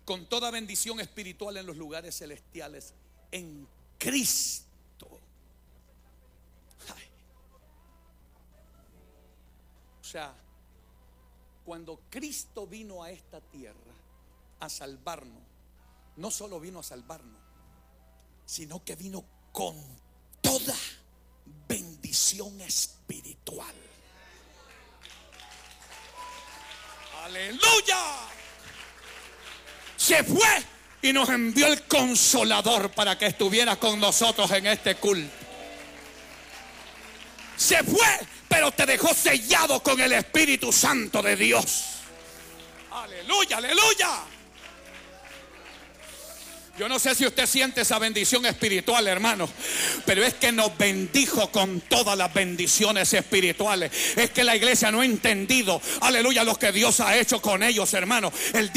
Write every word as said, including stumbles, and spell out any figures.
con toda bendición espiritual en los lugares celestiales en Cristo. Ay. O sea, cuando Cristo vino a esta tierra a salvarnos, no solo vino a salvarnos, sino que vino con toda bendición espiritual. Aleluya. Se fue y nos envió el Consolador para que estuviera con nosotros en este culto. Se fue, pero te dejó sellado con el Espíritu Santo de Dios. Aleluya, aleluya. Yo no sé si usted siente esa bendición espiritual, hermano, pero es que nos bendijo con todas las bendiciones espirituales. Es que la iglesia no ha entendido, aleluya, lo que Dios ha hecho con ellos, hermano. El